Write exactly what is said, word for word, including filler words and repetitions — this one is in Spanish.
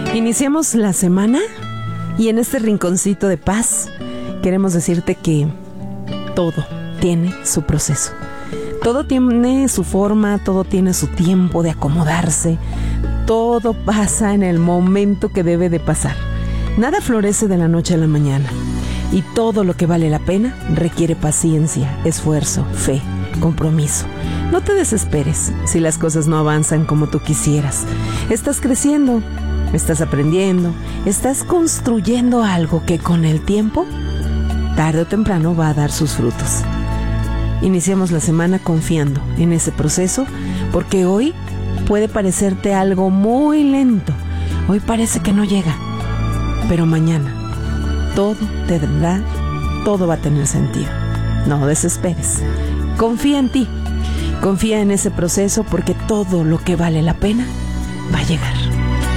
Iniciamos la semana y en este rinconcito de paz queremos decirte que todo tiene su proceso. Todo tiene su forma, todo tiene su tiempo de acomodarse. Todo pasa en el momento que debe de pasar. Nada florece de la noche a la mañana. Y todo lo que vale la pena requiere paciencia, esfuerzo, fe, compromiso. No te desesperes si las cosas no avanzan como tú quisieras. Estás creciendo, estás aprendiendo, estás construyendo algo que con el tiempo, tarde o temprano, va a dar sus frutos. Iniciamos la semana confiando en ese proceso, porque hoy puede parecerte algo muy lento. Hoy parece que no llega, pero mañana todo tendrá, todo va a tener sentido. No desesperes. Confía en ti. Confía en ese proceso, porque todo lo que vale la pena va a llegar.